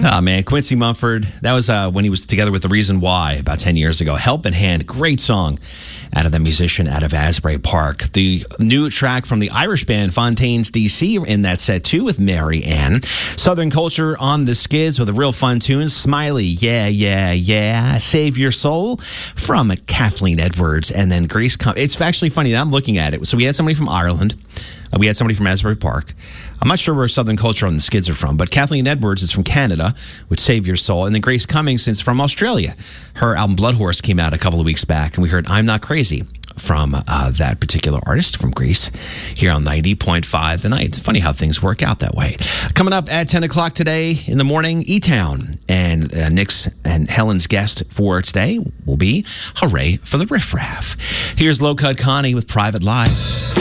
Oh, man, Quincy Mumford. That was when he was together with The Reason Why about 10 years ago. Helping Hand, great song out of the musician out of Asbury Park. The new track from the Irish band Fontaines DC in that set, too, with Mary Ann. Southern Culture on the Skids with a real fun tune. Smiley, yeah, yeah, yeah. Save Your Soul from Kathleen Edwards. And then Grace. It's actually funny. I'm looking at it. So we had somebody from Ireland. We had somebody from Asbury Park. I'm not sure where Southern Culture on the Skids are from, but Kathleen Edwards is from Canada with Save Your Soul. And then Grace Cummings is from Australia. Her album Blood Horse came out a couple of weeks back, and we heard I'm Not Crazy from that particular artist from Greece here on 90.5 The Night. It's funny how things work out that way. Coming up at 10 o'clock today in the morning, E-Town. And Nick's and Helen's guest for today will be Hooray for the Riff Raff. Here's Low Cut Connie with Private Life.